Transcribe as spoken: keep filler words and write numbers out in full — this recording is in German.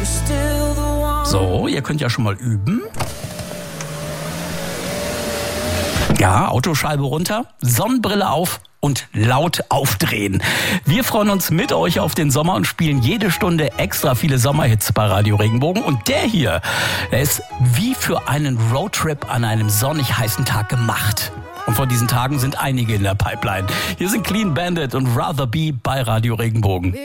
So, ihr könnt ja schon mal üben. Ja, Autoscheibe runter, Sonnenbrille auf und laut aufdrehen. Wir freuen uns mit euch auf den Sommer und spielen jede Stunde extra viele Sommerhits bei Radio Regenbogen. Und der hier, der ist wie für einen Roadtrip an einem sonnig heißen Tag gemacht. Und von diesen Tagen sind einige in der Pipeline. Hier sind Clean Bandit und Rather Be bei Radio Regenbogen.